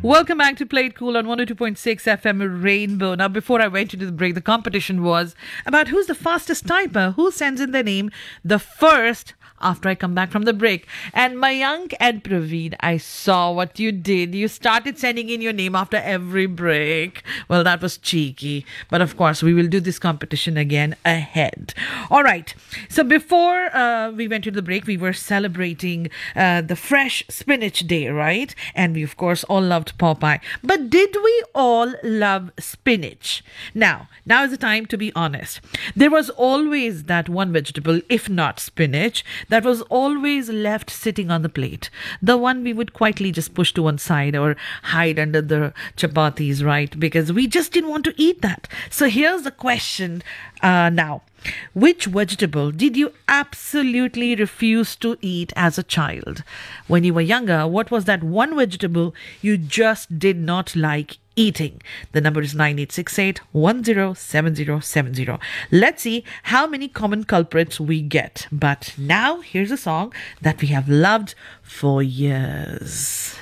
Welcome back to Play It Cool on 102.6 FM Rainbow. Now, before I went into the break, the competition was about who's the fastest typer, who sends in their name the first after I come back from the break. And Mayank and Praveen, I saw what you did. You started sending in your name after every break. Well, that was cheeky. But of course, we will do this competition again ahead. All right. So before we went to the break, we were celebrating the Fresh Spinach Day, right? And we, of course, all loved Popeye. But did we all love spinach? Now is the time to be honest. There was always that one vegetable, if not spinach, that was always left sitting on the plate. The one we would quietly just push to one side or hide under the chapatis, right? Because we just didn't want to eat that. So here's the question now. Which vegetable did you absolutely refuse to eat as a child? When you were younger, what was that one vegetable you just did not like eating? The number is 9868 107070. Let's see how many common culprits we get. But now, here's a song that we have loved for years.